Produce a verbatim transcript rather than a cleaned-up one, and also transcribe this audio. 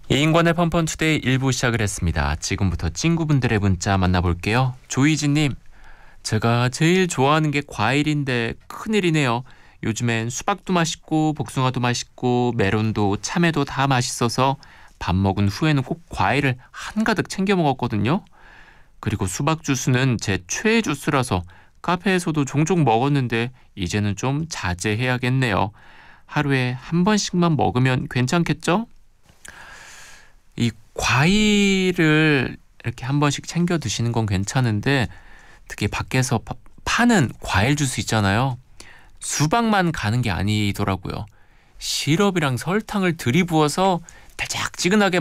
이인권의 펀펀투데이 일 부 시작을 했습니다. 지금부터 친구분들의 문자 만나볼게요. 조이진님, 제가 제일 좋아하는 게 과일인데 큰일이네요. 요즘엔 수박도 맛있고 복숭아도 맛있고 메론도 참외도 다 맛있어서 밥 먹은 후에는 꼭 과일을 한가득 챙겨 먹었거든요. 그리고 수박 주스는 제 최애 주스라서 카페에서도 종종 먹었는데 이제는 좀 자제해야겠네요. 하루에 한 번씩만 먹으면 괜찮겠죠? 이 과일을 이렇게 한 번씩 챙겨 드시는 건 괜찮은데 특히 밖에서 파, 파는 과일 주스 있잖아요. 수박만 가는 게 아니더라고요. 시럽이랑 설탕을 들이부어서 달짝지근하게